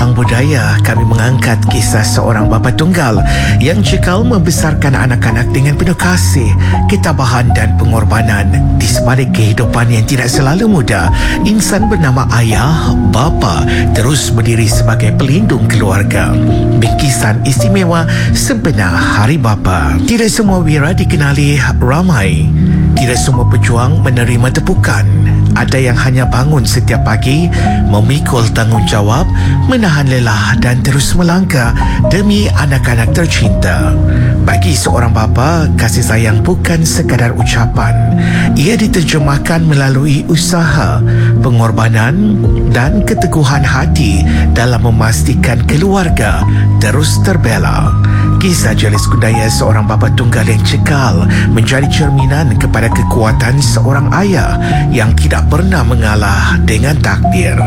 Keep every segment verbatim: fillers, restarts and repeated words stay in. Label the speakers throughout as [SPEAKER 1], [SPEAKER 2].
[SPEAKER 1] Ruang Budaya, kami mengangkat kisah seorang bapa tunggal yang cekal membesarkan anak-anak dengan penuh kasih, ketabahan dan pengorbanan. Di sebalik kehidupan yang tidak selalu mudah, insan bernama ayah, bapa, terus berdiri sebagai pelindung keluarga. Bingkisan istimewa sebenar Hari Bapa. Tidak semua wira dikenali ramai. Tidak semua pejuang menerima tepukan. Ada yang hanya bangun setiap pagi, memikul tanggungjawab, menahan lelah dan terus melangkah demi anak-anak tercinta. Bagi seorang bapa, kasih sayang bukan sekadar ucapan. Ia diterjemahkan melalui usaha, pengorbanan dan keteguhan hati dalam memastikan keluarga terus terbela. Kisah Jelis Kundaya, seorang bapa tunggal yang cekal, menjadi cerminan kepada kekuatan seorang ayah yang tidak pernah mengalah dengan takdir.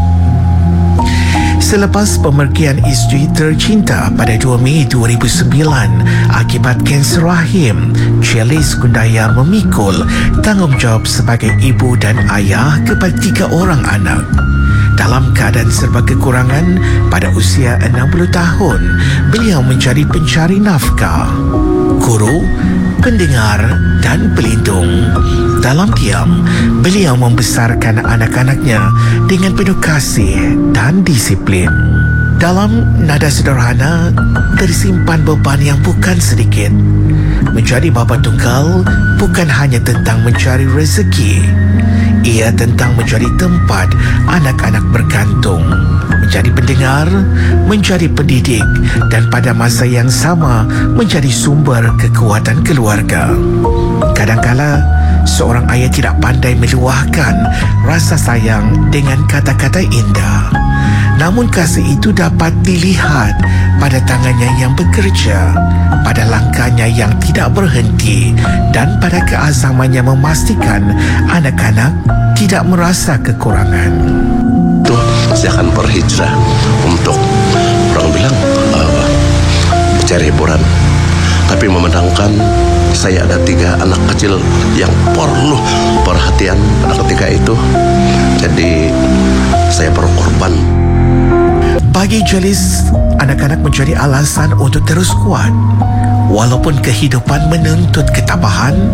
[SPEAKER 1] Selepas pemergian isteri tercinta pada dua Mei dua ribu sembilan akibat kanser rahim, Jelis Kundaya memikul tanggungjawab sebagai ibu dan ayah kepada tiga orang anak. Dalam keadaan serba kekurangan, pada usia enam puluh tahun, beliau menjadi pencari nafkah, guru, pendengar dan pelindung. Dalam diam, beliau membesarkan anak-anaknya dengan penuh kasih dan disiplin. Dalam nada sederhana, tersimpan beban yang bukan sedikit. Menjadi bapa tunggal bukan hanya tentang mencari rezeki. Ia tentang menjadi tempat anak-anak bergantung, menjadi pendengar, menjadi pendidik dan pada masa yang sama menjadi sumber kekuatan keluarga. Kadangkala seorang ayah tidak pandai meluahkan rasa sayang dengan kata-kata indah. Namun kasih itu dapat dilihat pada tangannya yang bekerja, pada langkahnya yang tidak berhenti dan pada keazamannya memastikan anak-anak tidak merasa kekurangan.
[SPEAKER 2] Itu saya akan berhijrah untuk, orang bilang, uh, cari hiburan. Tapi memandangkan saya ada tiga anak kecil yang perlu perhatian pada ketika itu. Jadi saya berkorban.
[SPEAKER 1] Bagi Jelis, anak-anak menjadi alasan untuk terus kuat. Walaupun kehidupan menuntut ketabahan,